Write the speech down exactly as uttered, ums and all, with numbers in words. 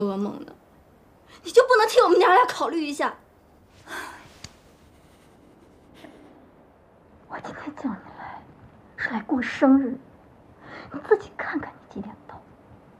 噩梦呢？你就不能替我们娘俩考虑一下？ 我今天叫你来，是来过生日。你自己看看你几点